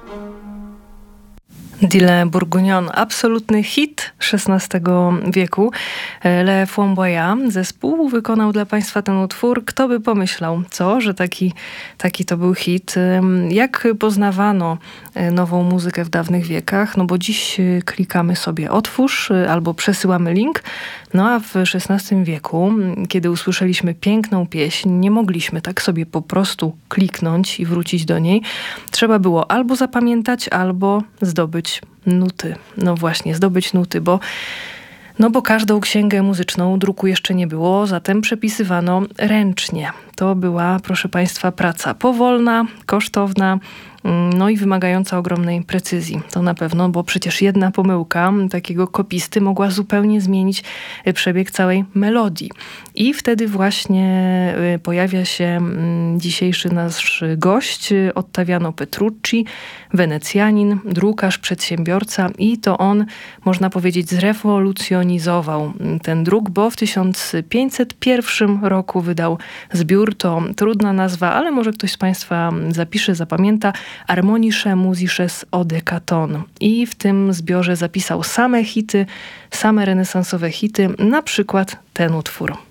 Dile Bourguignon, absolutny hit XVI wieku. Le Flamboyant, zespół wykonał dla Państwa ten utwór. Kto by pomyślał, że taki to był hit. Jak poznawano nową muzykę w dawnych wiekach? No bo dziś klikamy sobie otwórz albo przesyłamy link. No a w XVI wieku, kiedy usłyszeliśmy piękną pieśń, nie mogliśmy tak sobie po prostu kliknąć i wrócić do niej. Trzeba było albo zapamiętać, albo zdobyć nuty. No właśnie, zdobyć nuty, bo każdą księgę muzyczną druku jeszcze nie było, zatem przepisywano ręcznie. To była, proszę Państwa, praca powolna, kosztowna, no i wymagająca ogromnej precyzji. To na pewno, bo przecież jedna pomyłka takiego kopisty mogła zupełnie zmienić przebieg całej melodii. I wtedy właśnie pojawia się dzisiejszy nasz gość, Ottaviano Petrucci, Wenecjanin, drukarz, przedsiębiorca i to on, można powiedzieć, zrewolucjonizował ten druk, bo w 1501 roku wydał zbiór, to trudna nazwa, ale może ktoś z Państwa zapisze, zapamięta, Harmonische Musisches Odekaton. I w tym zbiorze zapisał same hity, same renesansowe hity, na przykład ten utwór.